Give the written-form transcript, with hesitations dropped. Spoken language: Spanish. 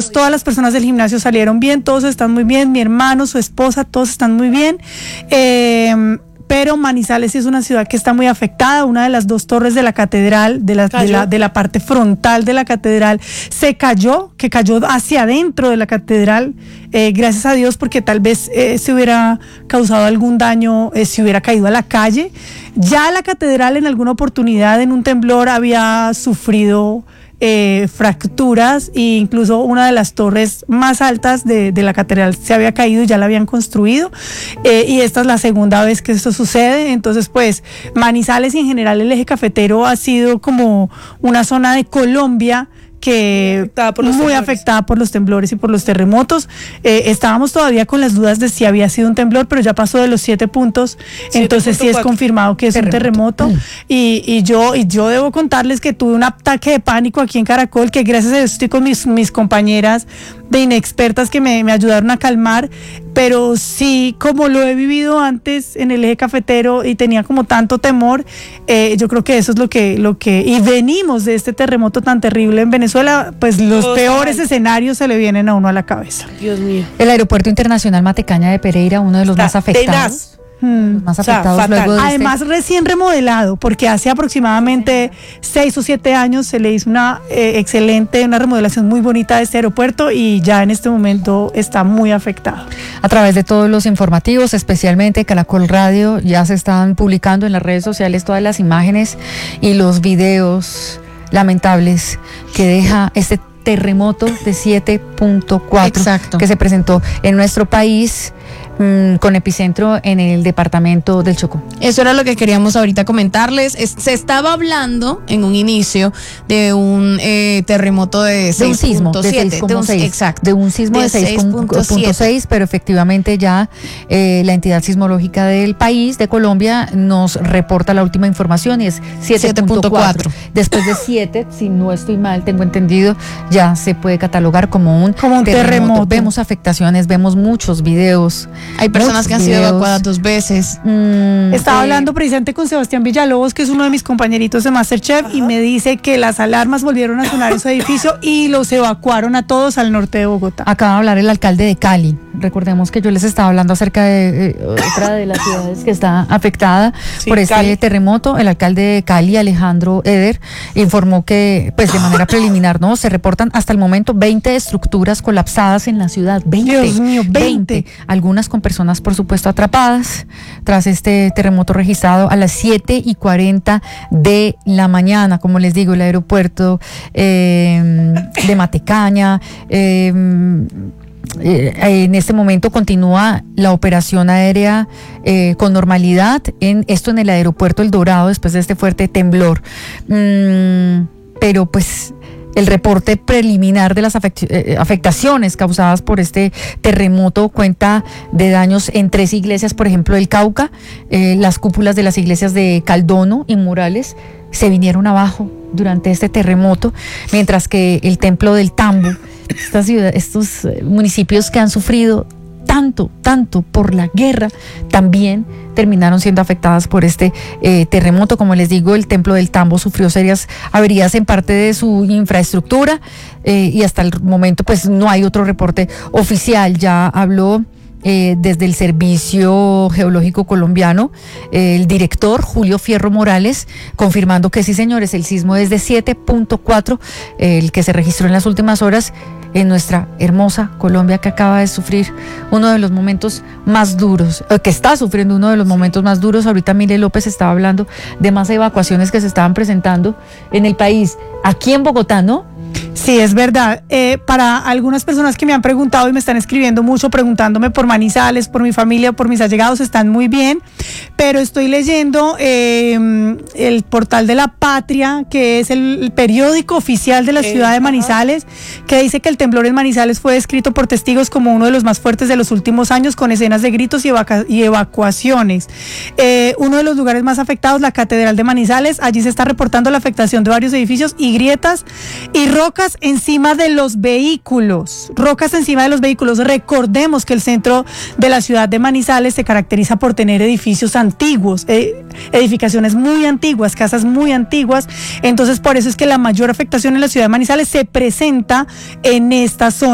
menos todas las personas del gimnasio salieron bien, todos están muy bien, mi hermano, su esposa, todos están muy bien. Pero Manizales sí es una ciudad que está muy afectada. Una de las dos torres de la catedral, de la parte frontal de la catedral, que cayó hacia adentro de la catedral, gracias a Dios, porque tal vez se hubiera causado algún daño si hubiera caído a la calle. Ya la catedral en alguna oportunidad en un temblor había sufrido fracturas, e incluso una de las torres más altas de la catedral se había caído y ya la habían construido, y esta es la segunda vez que esto sucede. Entonces pues Manizales y en general el eje cafetero ha sido como una zona de Colombia que muy afectada por los temblores y por los terremotos. Estábamos todavía con las dudas de si había sido un temblor, pero ya pasó de los 7 puntos, entonces sí es confirmado que es un terremoto. Y yo debo contarles que tuve un ataque de pánico aquí en Caracol, que gracias a Dios estoy con mis compañeras de inexpertas que me ayudaron a calmar, pero sí, como lo he vivido antes en el eje cafetero y tenía como tanto temor, yo creo que eso es lo que y venimos de este terremoto tan terrible en Venezuela, pues los peores escenarios se le vienen a uno a la cabeza. Dios mío. El Aeropuerto Internacional Matecaña de Pereira, uno de los más afectados. Más afectados luego de además recién remodelado, porque hace aproximadamente 6 o 7 años se le hizo una remodelación muy bonita de este aeropuerto, y ya en este momento está muy afectado. A través de todos los informativos, especialmente Caracol Radio, ya se están publicando en las redes sociales todas las imágenes y los videos lamentables que deja este terremoto de 7.4 que se presentó en nuestro país, con epicentro en el departamento del Chocó. Eso era lo que queríamos ahorita comentarles. Se estaba hablando en un inicio de un terremoto de 6.7. Exacto. De un sismo de 6.6, pero efectivamente ya la entidad sismológica del país, de Colombia, nos reporta la última información y es 7.4. Después de 7, si no estoy mal, tengo entendido, ya se puede catalogar como un terremoto. Vemos afectaciones, vemos muchos videos. Hay personas que han sido evacuadas 2 veces. Estaba hablando precisamente con Sebastián Villalobos, que es uno de mis compañeritos de MasterChef, y me dice que las alarmas volvieron a sonar en su edificio y los evacuaron a todos al norte de Bogotá. Acaba de hablar el alcalde de Cali. Recordemos que yo les estaba hablando acerca de otra de las ciudades que está afectada por este terremoto. El alcalde de Cali, Alejandro Eder, informó que, pues de manera preliminar, ¿no? Se reportan hasta el momento 20 estructuras colapsadas en la ciudad. 20. Dios mío, 20. Algunas con personas, por supuesto, atrapadas tras este terremoto registrado a las 7:40 de la mañana. Como les digo, el aeropuerto de Matecaña, en este momento continúa la operación aérea con normalidad en el aeropuerto El Dorado después de este fuerte temblor, pero pues el reporte preliminar de las afectaciones causadas por este terremoto cuenta de daños en 3 iglesias, por ejemplo, del Cauca. Las cúpulas de las iglesias de Caldono y Morales se vinieron abajo durante este terremoto, mientras que el templo del Tambo, estos municipios que han sufrido tanto por la guerra, también terminaron siendo afectadas por este terremoto. Como les digo, el templo del Tambo sufrió serias averías en parte de su infraestructura, y hasta el momento pues no hay otro reporte oficial. Ya habló desde el Servicio Geológico Colombiano el director Julio Fierro Morales, confirmando que sí, señores, el sismo es de 7.4, el que se registró en las últimas horas en nuestra hermosa Colombia, que acaba de sufrir uno de los momentos más duros, que está sufriendo uno de los momentos más duros. Ahorita Mire López estaba hablando de más evacuaciones que se estaban presentando en el país, aquí en Bogotá, ¿no? Sí, es verdad. Para algunas personas que me han preguntado y me están escribiendo mucho, preguntándome por Manizales, por mi familia, por mis allegados, están muy bien, pero estoy leyendo el portal de La Patria, que es el periódico oficial de la ciudad de Manizales, que dice que el temblor en Manizales fue descrito por testigos como uno de los más fuertes de los últimos años, con escenas de gritos y evacuaciones. Uno de los lugares más afectados, la Catedral de Manizales. Allí se está reportando la afectación de varios edificios y grietas y rocas encima de los vehículos. Recordemos que el centro de la ciudad de Manizales se caracteriza por tener edificios antiguos, edificaciones muy antiguas, casas muy antiguas. Entonces, por eso es que la mayor afectación en la ciudad de Manizales se presenta en esta zona.